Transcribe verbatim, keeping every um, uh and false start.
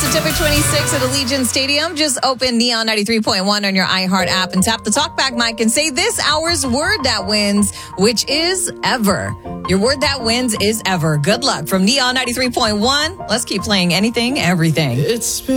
September twenty-sixth at Allegiant Stadium. Just open Neon ninety-three point one on your iHeart app and tap the talkback mic and say this hour's word that wins, which is ever. Your word that wins is ever. Good luck from Neon ninety-three point one. Let's keep playing anything, everything. It's been